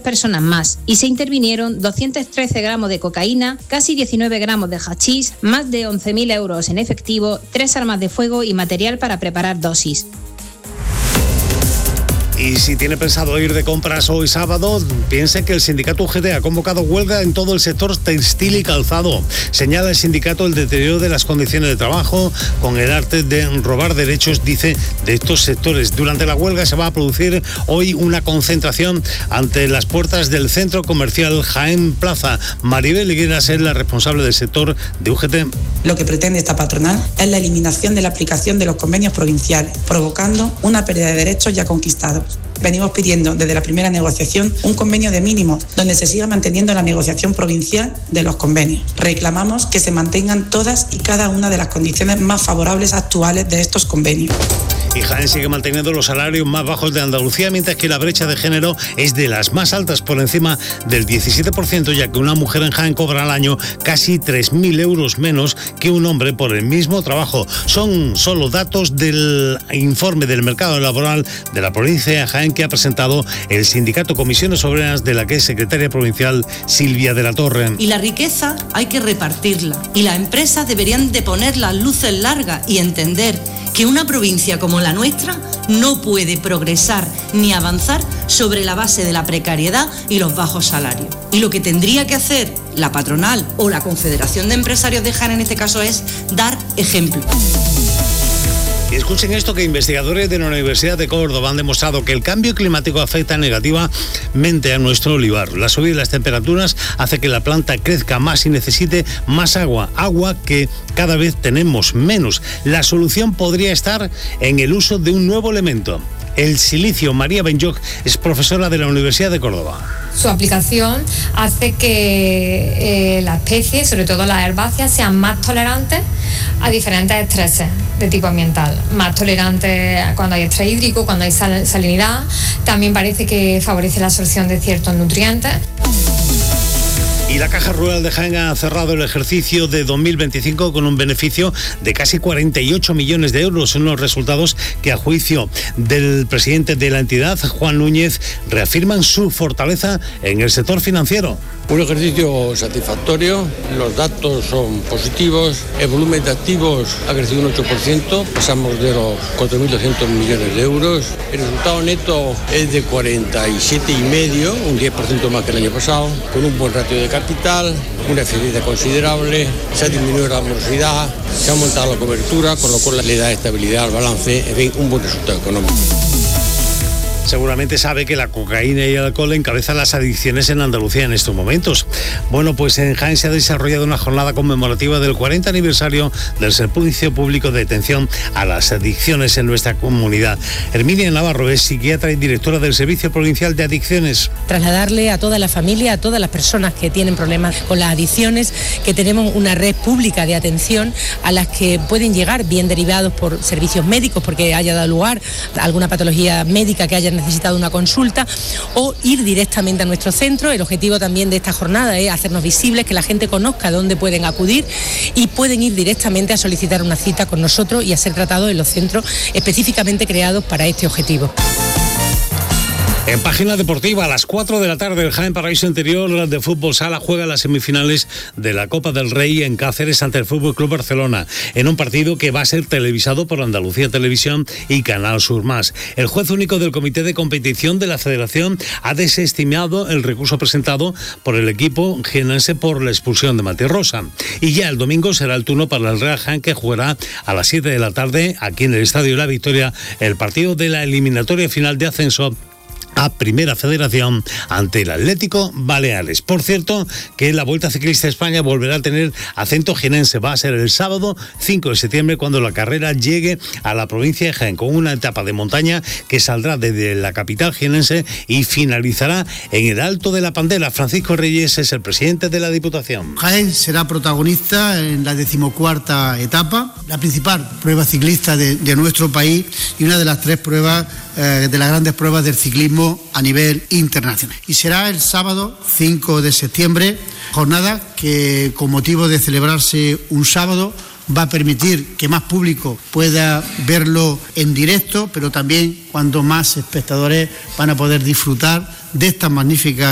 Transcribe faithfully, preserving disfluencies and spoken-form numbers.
personas más y se intervinieron doscientos trece gramos de cocaína, casi diecinueve gramos de hachís, más de once mil euros en efectivo, tres armas de fuego y material para preparar dosis. Y si tiene pensado ir de compras hoy sábado, piense que el sindicato U G T ha convocado huelga en todo el sector textil y calzado. Señala el sindicato el deterioro de las condiciones de trabajo con el arte de robar derechos, dice, de estos sectores. Durante la huelga se va a producir hoy una concentración ante las puertas del centro comercial Jaén Plaza. Maribel Higueras es la responsable del sector de U G T. Lo que pretende esta patronal es la eliminación de la aplicación de los convenios provinciales, provocando una pérdida de derechos ya conquistados. Venimos pidiendo desde la primera negociación un convenio de mínimos, donde se siga manteniendo la negociación provincial de los convenios. Reclamamos que se mantengan todas y cada una de las condiciones más favorables actuales de estos convenios. Y Jaén sigue manteniendo los salarios más bajos de Andalucía, mientras que la brecha de género es de las más altas, por encima del diecisiete por ciento, ya que una mujer en Jaén cobra al año casi tres mil euros menos que un hombre por el mismo trabajo. Son solo datos del informe del mercado laboral de la provincia de Jaén que ha presentado el sindicato Comisiones Obreras, de la que es secretaria provincial Silvia de la Torre. Y la riqueza hay que repartirla, y las empresas deberían de poner las luces largas y entender que una provincia como la nuestra no puede progresar ni avanzar sobre la base de la precariedad y los bajos salarios. Y lo que tendría que hacer la patronal o la Confederación de Empresarios de Jaén en este caso es dar ejemplo. Y escuchen esto, que investigadores de la Universidad de Córdoba han demostrado que el cambio climático afecta negativamente a nuestro olivar. La subida de las temperaturas hace que la planta crezca más y necesite más agua, agua que cada vez tenemos menos. La solución podría estar en el uso de un nuevo elemento, el silicio. María Benyoc es profesora de la Universidad de Córdoba. Su aplicación hace que eh, la especie, sobre todo las herbáceas, sean más tolerantes a diferentes estreses de tipo ambiental, más tolerantes cuando hay estrés hídrico, cuando hay sal- salinidad. También parece que favorece la absorción de ciertos nutrientes. Y la Caja Rural de Jaén ha cerrado el ejercicio de dos mil veinticinco con un beneficio de casi cuarenta y ocho millones de euros. Son los resultados que, a juicio del presidente de la entidad, Juan Núñez, reafirman su fortaleza en el sector financiero. Un ejercicio satisfactorio, los datos son positivos, el volumen de activos ha crecido un ocho por ciento, pasamos de los cuatro mil doscientos millones de euros, el resultado neto es de cuarenta y siete y medio, un diez por ciento más que el año pasado, con un buen ratio de capital, una eficiencia considerable, se ha disminuido la morosidad, se ha aumentado la cobertura, con lo cual le da estabilidad al balance, en fin, un buen resultado económico. Seguramente sabe que la cocaína y el alcohol encabezan las adicciones en Andalucía en estos momentos. Bueno, pues en Jaén se ha desarrollado una jornada conmemorativa del cuarenta aniversario del Servicio Público de Atención a las Adicciones en nuestra comunidad. Herminia Navarro es psiquiatra y directora del Servicio Provincial de Adicciones. Trasladarle a toda la familia, a todas las personas que tienen problemas con las adicciones, que tenemos una red pública de atención a las que pueden llegar, bien derivados por servicios médicos, porque haya dado lugar a alguna patología médica que haya necesitado una consulta, o ir directamente a nuestro centro. El objetivo también de esta jornada es hacernos visibles, que la gente conozca dónde pueden acudir y pueden ir directamente a solicitar una cita con nosotros y a ser tratados en los centros específicamente creados para este objetivo. En página deportiva, a las cuatro de la tarde, el Jaén Paraíso Interior de Fútbol Sala juega las semifinales de la Copa del Rey en Cáceres ante el Fútbol Club Barcelona, en un partido que va a ser televisado por Andalucía Televisión y Canal Sur Más. El juez único del Comité de Competición de la Federación ha desestimado el recurso presentado por el equipo jienense por la expulsión de Matías Rosa. Y ya el domingo será el turno para el Real Jaén, que jugará a las siete de la tarde aquí en el Estadio La Victoria el partido de la eliminatoria final de ascenso a Primera Federación ante el Atlético Baleares. Por cierto, que la Vuelta Ciclista a España volverá a tener acento jienense. Va a ser el sábado cinco de septiembre cuando la carrera llegue a la provincia de Jaén, con una etapa de montaña que saldrá desde la capital jienense y finalizará en el Alto de la Pandera. Francisco Reyes es el presidente de la Diputación. Jaén será protagonista en la decimocuarta etapa, la principal prueba ciclista de, de nuestro país y una de las tres pruebas, eh, de las grandes pruebas del ciclismo a nivel internacional. Y será el sábado cinco de septiembre, jornada que, con motivo de celebrarse un sábado, va a permitir que más público pueda verlo en directo, pero también cuando más espectadores van a poder disfrutar de estas magníficas